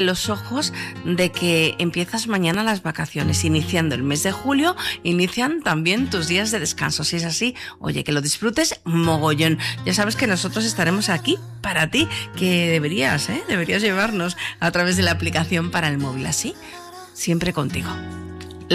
los ojos de que empiezas mañana las vacaciones, iniciando el mes de julio, inician también tus días de descanso. Si es así, oye, que lo disfrutes mogollón. Ya sabes que nosotros estaremos aquí para ti, que deberías llevarnos a través de la aplicación para el móvil, así, siempre contigo.